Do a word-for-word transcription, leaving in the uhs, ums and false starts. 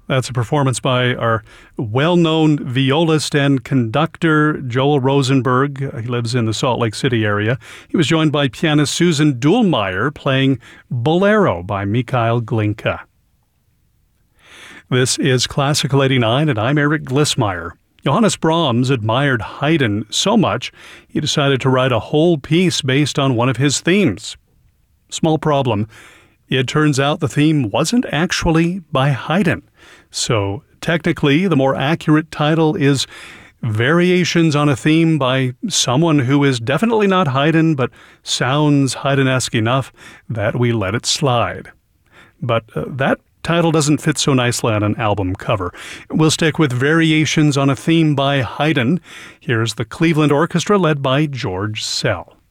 That's a performance by our well-known violist and conductor, Joel Rosenberg. He lives in the Salt Lake City area. He was joined by pianist Susan Duhlmeyer playing Bolero by Mikhail Glinka. This is Classical eighty-nine, and I'm Eric Glissmeyer. Johannes Brahms admired Haydn so much, he decided to write a whole piece based on one of his themes. Small problem. It turns out the theme wasn't actually by Haydn. So technically, the more accurate title is Variations on a Theme by someone who is definitely not Haydn, but sounds Haydn-esque enough that we let it slide. But uh, that title doesn't fit so nicely on an album cover. We'll stick with Variations on a Theme by Haydn. Here's the Cleveland Orchestra led by George Szell.